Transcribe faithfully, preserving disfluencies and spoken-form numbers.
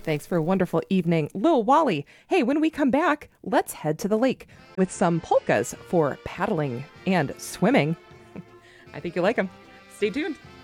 Thanks for a wonderful evening, Lil Wally. Hey, when we come back, let's head to the lake with some polkas for paddling and swimming. I think you like them. Stay tuned.